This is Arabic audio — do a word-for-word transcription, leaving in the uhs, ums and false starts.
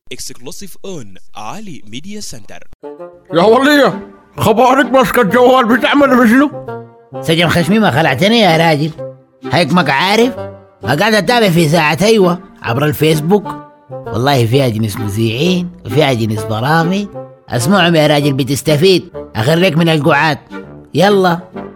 اكسكلوسيف اون علي ميديا سنتر. يا ولية خبارك ماسكة الجوال بتعمل بشنو؟ سجن خشمي ما خلعتني يا راجل، هيك ما عارف. قاعد اتابع في ساعة ايوه عبر الفيسبوك، والله فيها جنس مذيعين وفيها جنس برامج، اسمعهم يا راجل بتستفيد، اخرك من القعاد. يلا